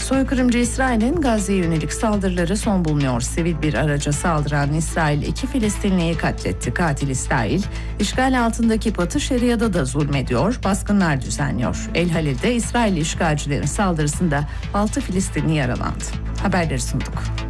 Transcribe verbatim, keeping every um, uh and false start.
Soykırımcı İsrail'in Gazze'ye yönelik saldırıları son bulunuyor. Sivil bir araca saldıran İsrail iki Filistinliyi katletti. Katil İsrail, işgal altındaki Batı Şeria'da da zulmediyor, baskınlar düzenliyor. El Halil'de İsrail işgalcilerin saldırısında altı Filistinli yaralandı. Haberleri sunduk.